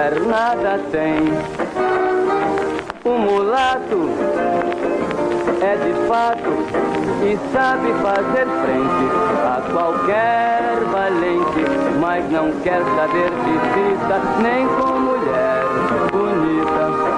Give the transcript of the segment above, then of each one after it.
mulher nada tem. O mulato é de fato e sabe fazer frente a qualquer valente, mas não quer saber de cita nem com mulher bonita.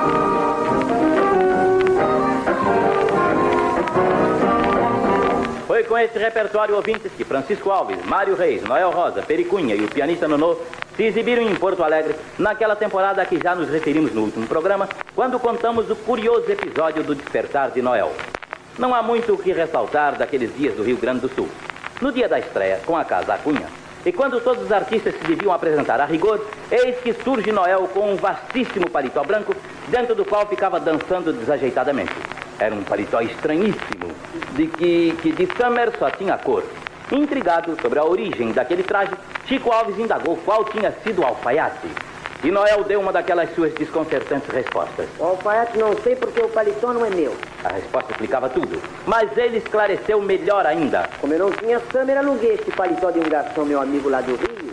Foi com esse repertório, ouvintes, que Francisco Alves, Mário Reis, Noel Rosa, Pericunha e o pianista Nonô se exibiram em Porto Alegre naquela temporada a que já nos referimos no último programa, quando contamos o curioso episódio do despertar de Noel. Não há muito o que ressaltar daqueles dias do Rio Grande do Sul. No dia da estreia, com a Casa à Cunha, e quando todos os artistas se deviam apresentar a rigor, eis que surge Noel com um vastíssimo paletó branco, dentro do qual ficava dançando desajeitadamente. Era um paletó estranhíssimo, que de summer só tinha cor. Intrigado sobre a origem daquele traje, Chico Alves indagou qual tinha sido o alfaiate. E Noel deu uma daquelas suas desconcertantes respostas. O alfaiate não sei porque o paletó não é meu. A resposta explicava tudo, mas ele esclareceu melhor ainda. Como eu não tinha summer, aluguei este paletó de um garçom, meu amigo lá do Rio.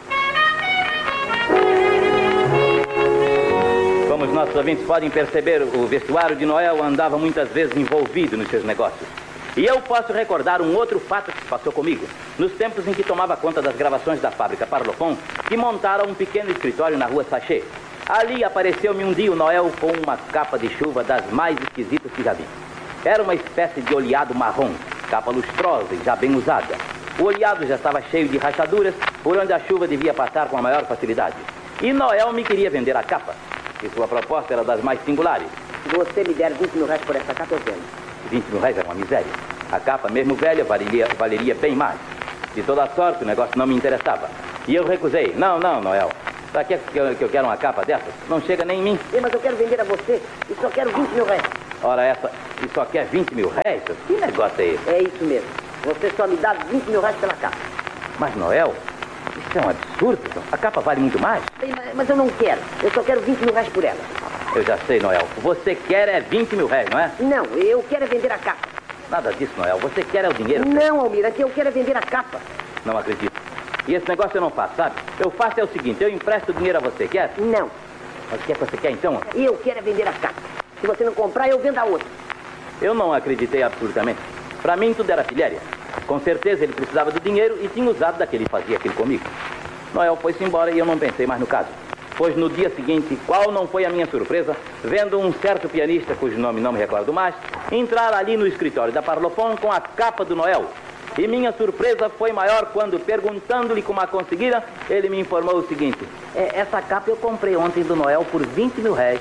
Como os nossos ouvintes podem perceber, o vestuário de Noel andava muitas vezes envolvido nos seus negócios. E eu posso recordar um outro fato que se passou comigo, nos tempos em que tomava conta das gravações da fábrica Parlophone, que montaram um pequeno escritório na rua Sachê. Ali apareceu-me um dia o Noel com uma capa de chuva das mais esquisitas que já vi. Era uma espécie de oleado marrom, capa lustrosa e já bem usada. O oleado já estava cheio de rachaduras, por onde a chuva devia passar com a maior facilidade. E Noel me queria vender a capa, e sua proposta era das mais singulares. Se você me der 20 mil reais por essa capa, eu vendo. 20 mil reais era uma miséria. A capa, mesmo velha, valeria bem mais. De toda sorte, o negócio não me interessava. E eu recusei. Não, Noel. Pra que eu quero uma capa dessas? Não chega nem em mim. Mas eu quero vender a você e só quero 20 mil reais. Ora, essa... E só quer 20 mil reais? Que negócio é esse? É isso mesmo. Você só me dá 20 mil reais pela capa. Mas, Noel, isso é um absurdo. A capa vale muito mais. Mas eu não quero. Eu só quero 20 mil reais por ela. Eu já sei, Noel. Você quer é 20 mil reais, não é? Não, eu quero é vender a capa. Nada disso, Noel. Você quer é o dinheiro. Não, Almirante, eu quero é vender a capa. Não acredito. E esse negócio eu não faço, sabe? Eu faço é o seguinte, eu empresto o dinheiro a você, quer? Não. Mas o que é que você quer, então? Eu quero é vender a capa. Se você não comprar, eu vendo a outra. Eu não acreditei absolutamente. Pra mim, tudo era pilhéria. Com certeza ele precisava do dinheiro e tinha usado daquele e fazia aquilo comigo. Noel foi-se embora e eu não pensei mais no caso. Pois no dia seguinte, qual não foi a minha surpresa, vendo um certo pianista, cujo nome não me recordo mais, entrar ali no escritório da Parlophone com a capa do Noel. E minha surpresa foi maior quando, perguntando-lhe como a conseguira, ele me informou o seguinte: essa capa eu comprei ontem do Noel por 20 mil reais.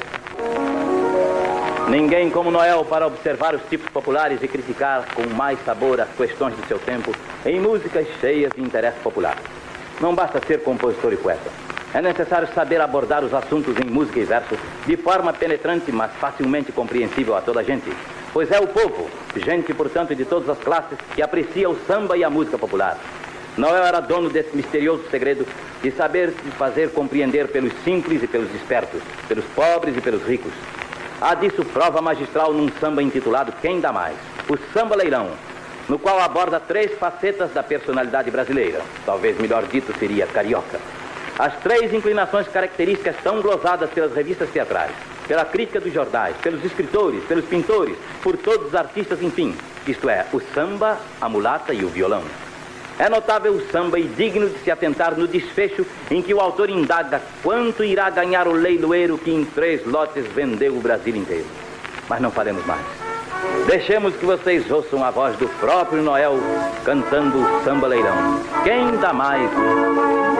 Ninguém como Noel para observar os tipos populares e criticar com mais sabor as questões do seu tempo em músicas cheias de interesse popular. Não basta ser compositor e poeta. É necessário saber abordar os assuntos em música e verso de forma penetrante, mas facilmente compreensível a toda a gente. Pois é o povo, gente, portanto, de todas as classes, que aprecia o samba e a música popular. Noel era dono desse misterioso segredo de saber se fazer compreender pelos simples e pelos espertos, pelos pobres e pelos ricos. Há disso prova magistral num samba intitulado Quem Dá Mais? O Samba Leilão, no qual aborda 3 facetas da personalidade brasileira. Talvez melhor dito seria carioca. As 3 inclinações características são glosadas pelas revistas teatrais, pela crítica dos jornais, pelos escritores, pelos pintores, por todos os artistas, enfim. Isto é, o samba, a mulata e o violão. É notável o samba e digno de se atentar no desfecho em que o autor indaga quanto irá ganhar o leiloeiro que em 3 lotes vendeu o Brasil inteiro. Mas não falemos mais. Deixemos que vocês ouçam a voz do próprio Noel cantando o Samba Leilão. Quem dá mais?